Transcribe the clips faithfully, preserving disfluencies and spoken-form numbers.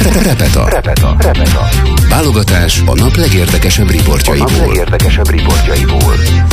Repeta. Repeta. Repeta. Válogatás a nap legérdekesebb riportjaiból. A nap legérdekesebb riportjaiból.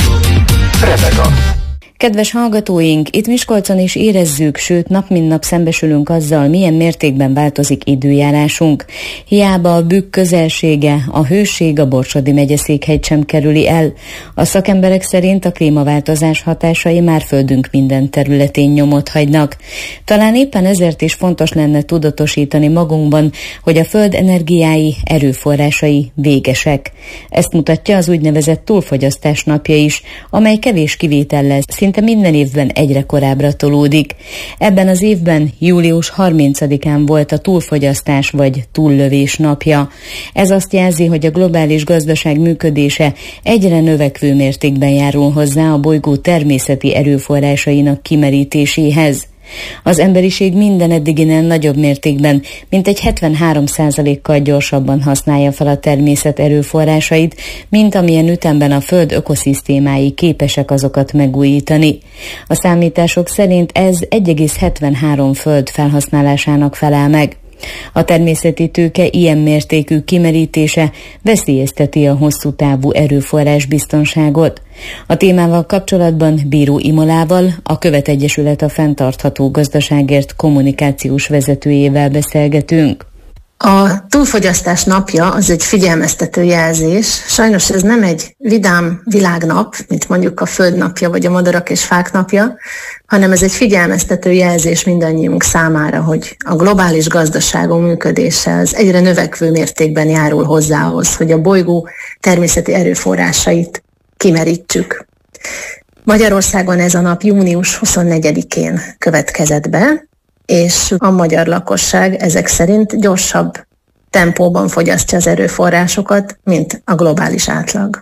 Repeta. Kedves hallgatóink, itt Miskolcon is érezzük, sőt nap mint nap szembesülünk azzal, milyen mértékben változik időjárásunk. Hiába a Bükk közelsége, a hőség a Borsodi megyeszékhelyt sem kerüli el. A szakemberek szerint a klímaváltozás hatásai már földünk minden területén nyomot hagynak. Talán éppen ezért is fontos lenne tudatosítani magunkban, hogy a föld energiái, erőforrásai végesek. Ezt mutatja az úgynevezett túlfogyasztás napja is, amely kevés kivétellel szinte minden évben egyre korábbra tolódik. Ebben az évben július harmincadikán volt a túlfogyasztás vagy túllövés napja. Ez azt jelzi, hogy a globális gazdaság működése egyre növekvő mértékben járul hozzá a bolygó természeti erőforrásainak kimerítéséhez. Az emberiség minden eddiginél nagyobb mértékben, mintegy hetvenhárom százalékkal gyorsabban használja fel a természet erőforrásait, mint amilyen ütemben a Föld ökoszisztémái képesek azokat megújítani. A számítások szerint ez egy egész hetvenhárom Föld felhasználásának felel meg. A természeti tőke ilyen mértékű kimerítése veszélyezteti a hosszú távú erőforrás biztonságot. A témával kapcsolatban Bíró Imolával, a Követegyesület a fenntartható gazdaságért kommunikációs vezetőjével beszélgetünk. A túlfogyasztás napja az egy figyelmeztető jelzés. Sajnos ez nem egy vidám világnap, mint mondjuk a Föld napja vagy a madarak és fák napja, hanem ez egy figyelmeztető jelzés mindannyiunk számára, hogy a globális gazdaságunk működése az egyre növekvő mértékben járul hozzához, hogy a bolygó természeti erőforrásait kimerítsük. Magyarországon ez a nap június huszonnegyedikén következett be, és a magyar lakosság ezek szerint gyorsabb tempóban fogyasztja az erőforrásokat, mint a globális átlag.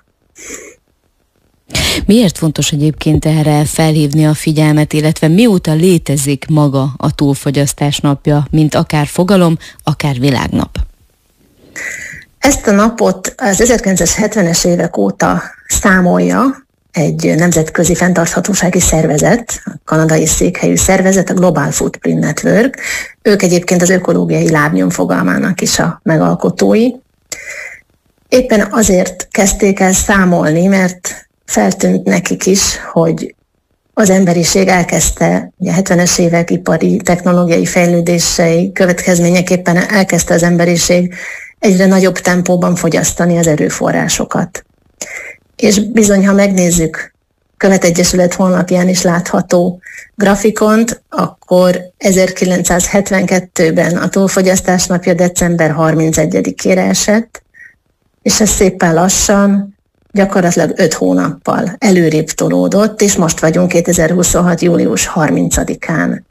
Miért fontos egyébként erre felhívni a figyelmet, illetve mióta létezik maga a túlfogyasztás napja, mint akár fogalom, akár világnap? Ezt a napot az ezerkilencszázhetvenes évek óta számolja egy nemzetközi fenntarthatósági szervezet, a kanadai székhelyű szervezet, a Global Footprint Network. Ők egyébként az ökológiai lábnyom fogalmának is a megalkotói. Éppen azért kezdték el számolni, mert feltűnt nekik is, hogy az emberiség elkezdte, ugye a hetvenes évek ipari technológiai fejlődései következményeképpen elkezdte az emberiség egyre nagyobb tempóban fogyasztani az erőforrásokat. És bizony, ha megnézzük Követegyesület honlapján is látható grafikont, akkor ezerkilencszázhetvenkettőben a túlfogyasztás napja december harmincegyedikére esett, és ez szépen lassan, gyakorlatilag öt hónappal előrébb tolódott, és most vagyunk kétezer-huszonhat. július harmincadikán.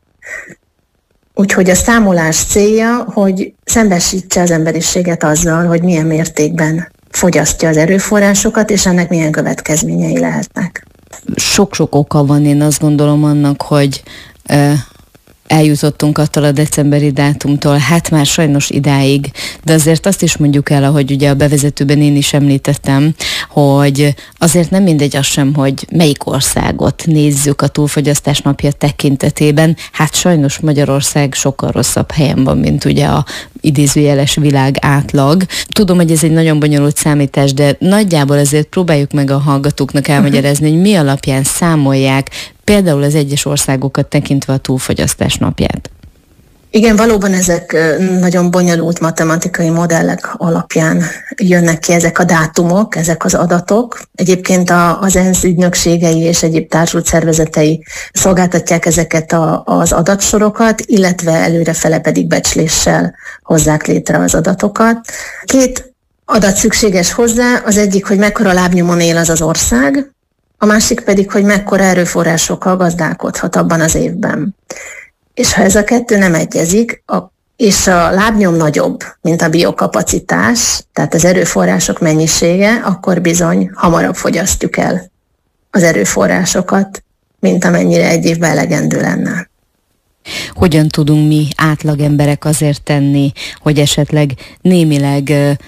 Úgyhogy a számolás célja, hogy szembesítse az emberiséget azzal, hogy milyen mértékben fogyasztja az erőforrásokat, és ennek milyen következményei lehetnek. Sok-sok oka van, én azt gondolom annak, hogy uh, eljutottunk attól a decemberi dátumtól, hát már sajnos idáig, de azért azt is mondjuk el, ahogy ugye a bevezetőben én is említettem, hogy azért nem mindegy az sem, hogy melyik országot nézzük a túlfogyasztás napja tekintetében, hát sajnos Magyarország sokkal rosszabb helyen van, mint ugye a idézőjeles világ átlag. Tudom, hogy ez egy nagyon bonyolult számítás, de nagyjából azért próbáljuk meg a hallgatóknak elmagyarázni, hogy mi alapján számolják például az egyes országokat tekintve a túlfogyasztás napját. Igen, valóban ezek nagyon bonyolult matematikai modellek alapján jönnek ki ezek a dátumok, ezek az adatok. Egyébként a, az ENSZ ügynökségei és egyéb társult szervezetei szolgáltatják ezeket a, az adatsorokat, illetve előrefele pedig becsléssel hozzák létre az adatokat. Két adat szükséges hozzá, az egyik, hogy mekkora lábnyomon él az az ország, a másik pedig, hogy mekkora erőforrásokkal gazdálkodhat abban az évben. És ha ez a kettő nem egyezik, a, és a lábnyom nagyobb, mint a biokapacitás, tehát az erőforrások mennyisége, akkor bizony hamarabb fogyasztjuk el az erőforrásokat, mint amennyire egy évben elegendő lenne. Hogyan tudunk mi átlagemberek azért tenni, hogy esetleg némileg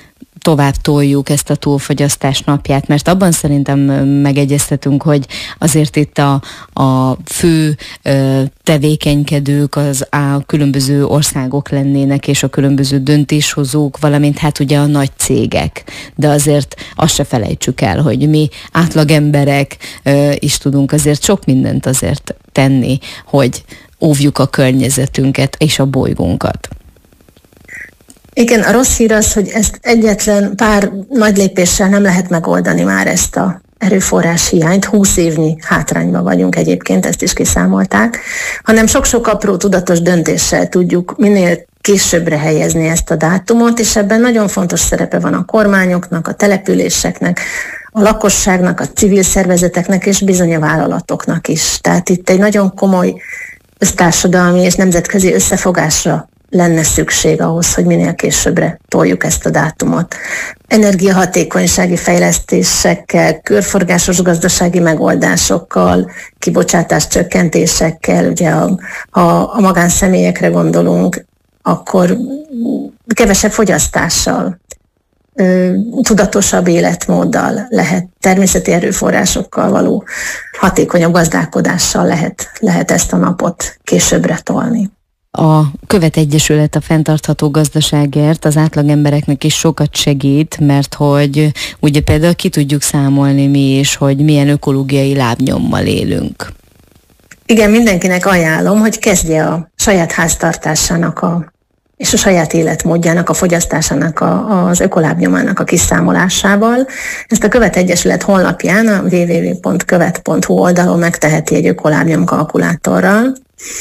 tovább toljuk ezt a túlfogyasztás napját, mert abban szerintem megegyeztetünk, hogy azért itt a, a fő ö, tevékenykedők az a különböző országok lennének, és a különböző döntéshozók, valamint hát ugye a nagy cégek. De azért azt se felejtsük el, hogy mi átlagemberek ö, is tudunk azért sok mindent azért tenni, hogy óvjuk a környezetünket és a bolygónkat. Igen, a rossz hír az, hogy ezt egyetlen pár nagy lépéssel nem lehet megoldani már ezt a erőforrás hiányt. húsz évnyi hátrányban vagyunk egyébként, ezt is kiszámolták, hanem sok-sok apró tudatos döntéssel tudjuk minél későbbre helyezni ezt a dátumot, és ebben nagyon fontos szerepe van a kormányoknak, a településeknek, a lakosságnak, a civil szervezeteknek és bizony a vállalatoknak is. Tehát itt egy nagyon komoly össztársadalmi és nemzetközi összefogásra lenne szükség ahhoz, hogy minél későbbre toljuk ezt a dátumot. Energiahatékonysági fejlesztésekkel, körforgásos gazdasági megoldásokkal, kibocsátás csökkentésekkel, ugye ha, ha a magánszemélyekre gondolunk, akkor kevesebb fogyasztással, tudatosabb életmóddal lehet, természeti erőforrásokkal való hatékonyabb gazdálkodással lehet, lehet ezt a napot későbbre tolni. A Követegyesület a fenntartható gazdaságért az átlagembereknek is sokat segít, mert hogy ugye például ki tudjuk számolni mi is, hogy milyen ökológiai lábnyommal élünk. Igen, mindenkinek ajánlom, hogy kezdje a saját háztartásának a, és a saját életmódjának, a fogyasztásának, a, az ökolábnyomának a kiszámolásával. Ezt a Követegyesület honlapján, a double-u double-u double-u pont követ pont hu oldalon megteheti egy ökolábnyom kalkulátorral.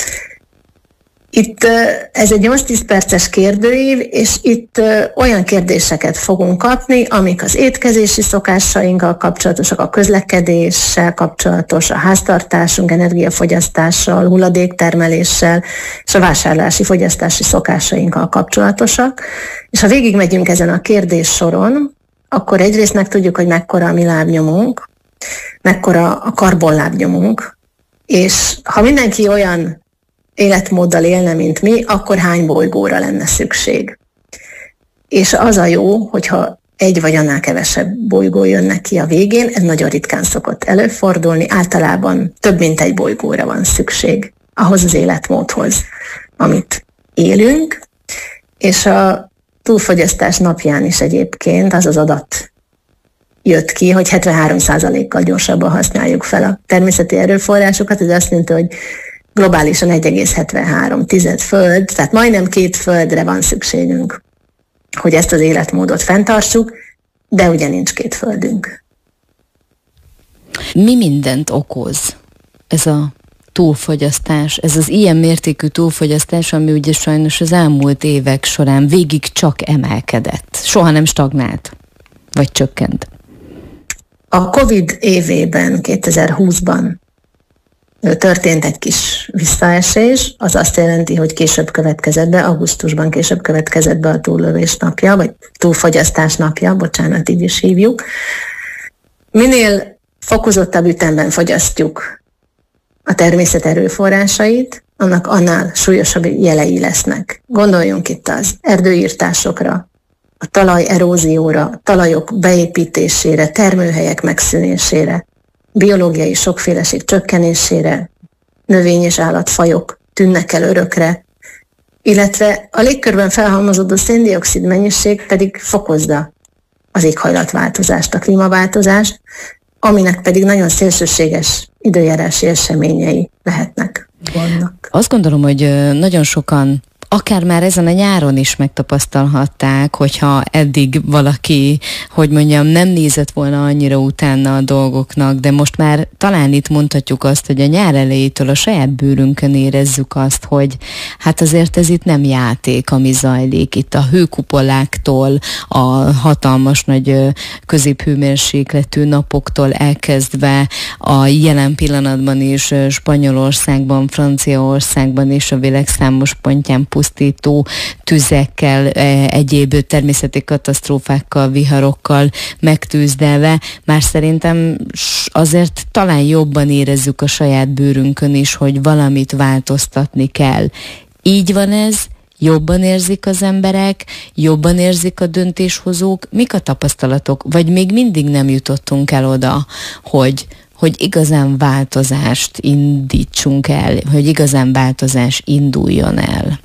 Itt ez egy nyolc-tíz perces kérdőív, és itt olyan kérdéseket fogunk kapni, amik az étkezési szokásainkkal kapcsolatosak, a közlekedéssel kapcsolatos, a háztartásunk energiafogyasztással, hulladéktermeléssel, és a vásárlási, fogyasztási szokásainkkal kapcsolatosak. És ha végigmegyünk ezen a kérdéssoron, akkor egyrészt megtudjuk, hogy mekkora a mi lábnyomunk, mekkora a karbonlábnyomunk, és ha mindenki olyan életmóddal élne, mint mi, akkor hány bolygóra lenne szükség. És az a jó, hogyha egy vagy annál kevesebb bolygó jönnek ki a végén, ez nagyon ritkán szokott előfordulni, általában több mint egy bolygóra van szükség ahhoz az életmódhoz, amit élünk, és a túlfogyasztás napján is egyébként az az adat jött ki, hogy hetvenhárom százalékkal gyorsabban használjuk fel a természeti erőforrásokat, ez azt jelenti, hogy globálisan egy egész hetvenhárom tized föld, tehát majdnem két földre van szükségünk, hogy ezt az életmódot fenntartsuk, de ugye nincs két földünk. Mi mindent okoz ez a túlfogyasztás, ez az ilyen mértékű túlfogyasztás, ami ugye sajnos az elmúlt évek során végig csak emelkedett, soha nem stagnált, vagy csökkent? A Covid évében, kétezer-húszban történt egy kis visszaesés, az azt jelenti, hogy később következett be, augusztusban később következett be a túllövés napja, vagy túlfogyasztás napja, bocsánat, így is hívjuk. Minél fokozottabb ütemben fogyasztjuk a természet erőforrásait, annak annál súlyosabb jelei lesznek. Gondoljunk itt az erdőírtásokra, a talaj erózióra, a talajok beépítésére, termőhelyek megszűnésére, biológiai sokféleség csökkenésére, növény- és állatfajok tűnnek el örökre, illetve a légkörben felhalmozódó széndioxid mennyiség pedig fokozza az éghajlatváltozást, a klímaváltozást, aminek pedig nagyon szélsőséges időjárási eseményei lehetnek. Vannak. Azt gondolom, hogy nagyon sokan akár már ezen a nyáron is megtapasztalhatták, hogyha eddig valaki, hogy mondjam, nem nézett volna annyira utána a dolgoknak, de most már talán itt mondhatjuk azt, hogy a nyár elejétől a saját bőrünkön érezzük azt, hogy hát azért ez itt nem játék, ami zajlik. Itt a hőkupoláktól, a hatalmas nagy középhőmérsékletű napoktól elkezdve a jelen pillanatban is Spanyolországban, Franciaországban és a világ számos pontján pusztító tüzekkel, egyéb természeti katasztrófákkal, viharokkal megtűzdelve, már szerintem azért talán jobban érezzük a saját bőrünkön is, hogy valamit változtatni kell. Így van ez, jobban érzik az emberek, jobban érzik a döntéshozók? Mik a tapasztalatok? Vagy még mindig nem jutottunk el oda, hogy, hogy igazán változást indítsunk el, hogy igazán változás induljon el?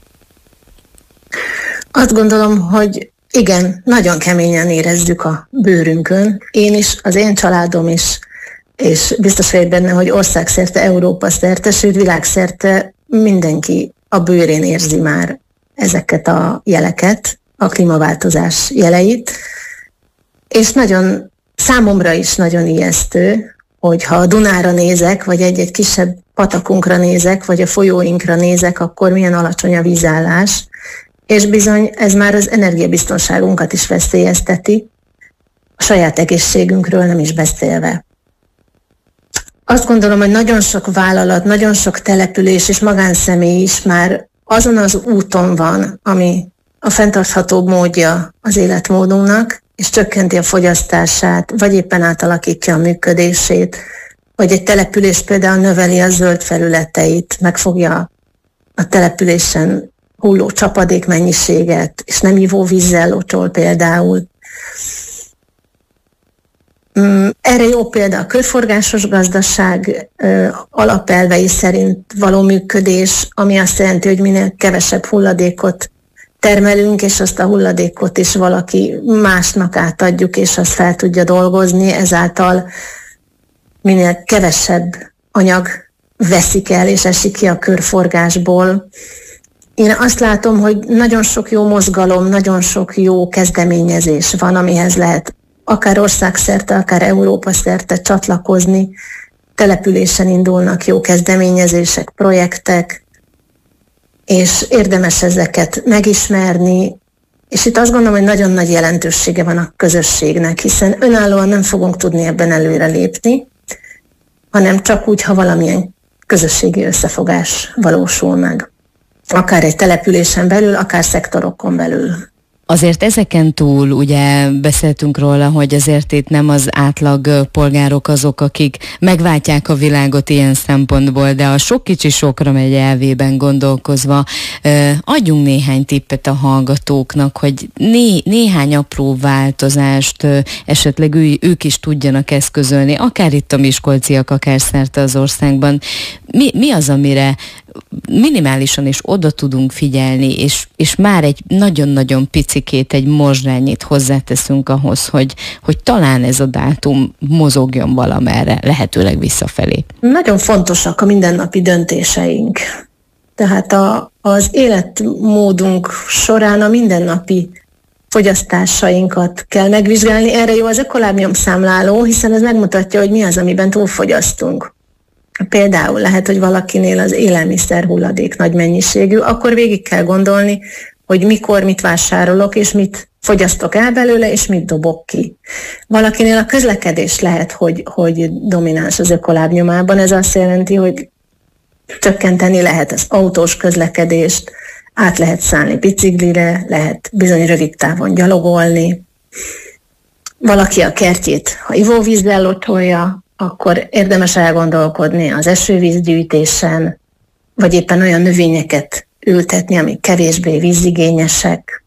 Azt gondolom, hogy igen, nagyon keményen érezzük a bőrünkön. Én is, az én családom is, és biztos vagyok benne, hogy országszerte, Európa szerte, sőt világszerte mindenki a bőrén érzi már ezeket a jeleket, a klímaváltozás jeleit. És nagyon, számomra is nagyon ijesztő, hogy ha a Dunára nézek, vagy egy-egy kisebb patakunkra nézek, vagy a folyóinkra nézek, akkor milyen alacsony a vízállás. És bizony ez már az energiabiztonságunkat is veszélyezteti, a saját egészségünkről nem is beszélve. Azt gondolom, hogy nagyon sok vállalat, nagyon sok település és magánszemély is már azon az úton van, ami a fenntarthatóbb módja az életmódunknak, és csökkenti a fogyasztását, vagy éppen átalakítja a működését, vagy egy település például növeli a zöld felületeit, megfogja a településen hulló csapadék mennyiséget, és nem ivóvízzel locsol például. Erre jó példa a körforgásos gazdaság alapelvei szerint való működés, ami azt jelenti, hogy minél kevesebb hulladékot termelünk, és azt a hulladékot is valaki másnak átadjuk, és azt fel tudja dolgozni, ezáltal minél kevesebb anyag veszik el, és esik ki a körforgásból. Én azt látom, hogy nagyon sok jó mozgalom, nagyon sok jó kezdeményezés van, amihez lehet akár országszerte, akár Európa szerte csatlakozni. Településen indulnak jó kezdeményezések, projektek, és érdemes ezeket megismerni, és itt azt gondolom, hogy nagyon nagy jelentősége van a közösségnek, hiszen önállóan nem fogunk tudni ebben előre lépni, hanem csak úgy, ha valamilyen közösségi összefogás valósul meg. Akár egy településen belül, akár szektorokon belül. Azért ezeken túl ugye beszéltünk róla, hogy azért itt nem az átlag polgárok azok, akik megváltják a világot ilyen szempontból, de a sok kicsi sokra megy elvében gondolkozva. Adjunk néhány tippet a hallgatóknak, hogy né, néhány apró változást esetleg ő, ők is tudjanak eszközölni, akár itt a miskolciak, akár szerte az országban. Mi, mi az, amire minimálisan is oda tudunk figyelni, és, és már egy nagyon-nagyon picikét, egy morzsányit hozzáteszünk ahhoz, hogy, hogy talán ez a dátum mozogjon valamerre, lehetőleg visszafelé. Nagyon fontosak a mindennapi döntéseink. Tehát a, az életmódunk során a mindennapi fogyasztásainkat kell megvizsgálni. Erre jó az ökolábnyom számláló, hiszen ez megmutatja, hogy mi az, amiben túlfogyasztunk. Például lehet, hogy valakinél az élelmiszer hulladék nagy mennyiségű, akkor végig kell gondolni, hogy mikor mit vásárolok, és mit fogyasztok el belőle, és mit dobok ki. Valakinél a közlekedés lehet, hogy, hogy domináns az ökolábnyomában. Ez azt jelenti, hogy csökkenteni lehet az autós közlekedést, át lehet szállni biciklire, lehet bizony rövid távon gyalogolni. Valaki a kertjét, ha ivóvízzel locsolja, akkor érdemes elgondolkodni az esővízgyűjtésen, vagy éppen olyan növényeket ültetni, amik kevésbé vízigényesek.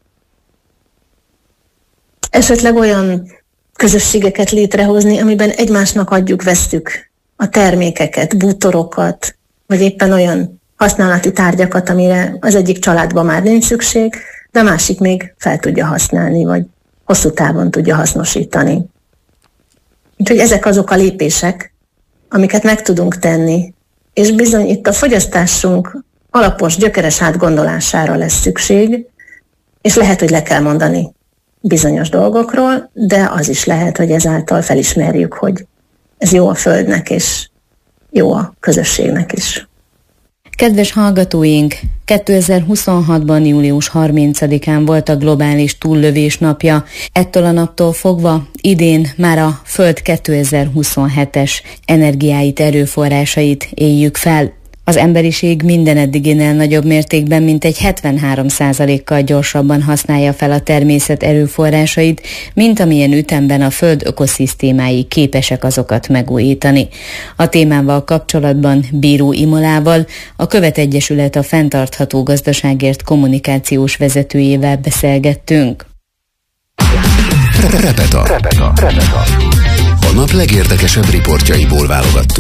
Esetleg olyan közösségeket létrehozni, amiben egymásnak adjuk, vesszük a termékeket, bútorokat, vagy éppen olyan használati tárgyakat, amire az egyik családban már nincs szükség, de a másik még fel tudja használni, vagy hosszú távon tudja hasznosítani. Úgyhogy ezek azok a lépések, amiket meg tudunk tenni, és bizony itt a fogyasztásunk alapos, gyökeres átgondolására lesz szükség, és lehet, hogy le kell mondani bizonyos dolgokról, de az is lehet, hogy ezáltal felismerjük, hogy ez jó a Földnek, és jó a közösségnek is. Kedves hallgatóink, kétezer-huszonhatban július harmincadikán volt a globális túllövés napja. Ettől a naptól fogva idén már a Föld kétezer-huszonhetes energiáit, erőforrásait éljük fel. Az emberiség minden eddiginél nagyobb mértékben, mintegy hetvenhárom százalékkal gyorsabban használja fel a természet erőforrásait, mint amilyen ütemben a Föld ökoszisztémái képesek azokat megújítani. A témával kapcsolatban Bíró Imolával, a Követegyesület a fenntartható gazdaságért kommunikációs vezetőjével beszélgettünk. Repeta. Repeta. Repeta. A nap legérdekesebb riportjaiból válogattunk.